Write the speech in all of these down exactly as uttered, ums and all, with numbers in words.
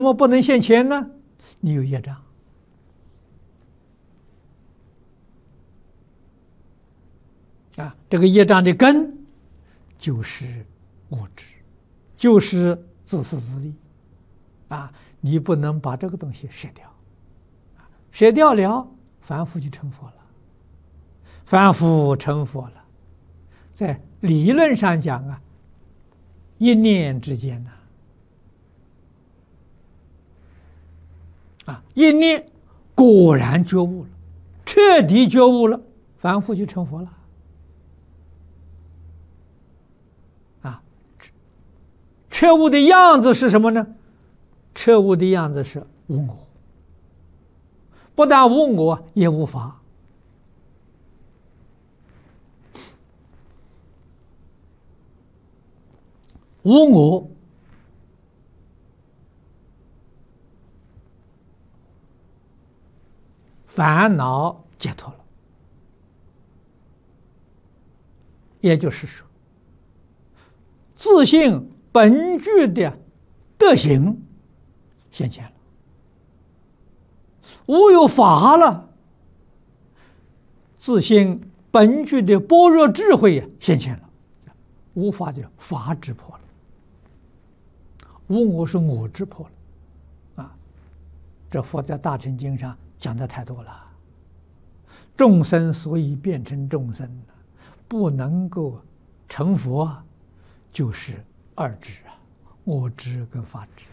怎么不能现钱呢？你有业障啊！这个业障的根就是我执，就是自私自利啊！你不能把这个东西舍掉，舍掉了，凡夫就成佛了。凡夫成佛了，在理论上讲啊，一念之间呢、啊，啊，一念果然觉悟了，彻底觉悟了，凡夫就成佛了。啊，彻悟的样子是什么呢？彻悟的样子是无我，不但无我，也无法。无我，烦恼解脱了，也就是说，自性本具的德行现前了，无有法了，自性本具的般若智慧现前了，无法的法智破了。无我是我执破了，啊，这佛在大乘经上讲的太多了。众生所以变成众生，不能够成佛，就是二执啊，我执跟法执，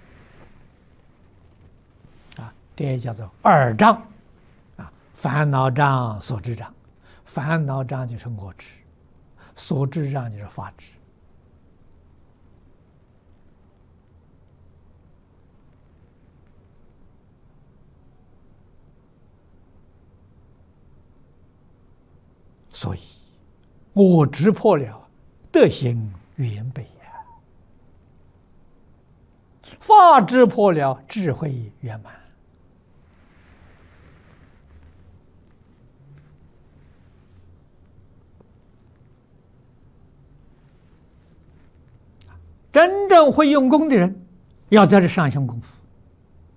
啊，这也叫做二障，啊，烦恼障、所知障，烦恼障就是我执，所知障就是法执。所以，我执破了，德行圆备呀；法执破了，智慧圆满。真正会用功的人，要在这上下功夫。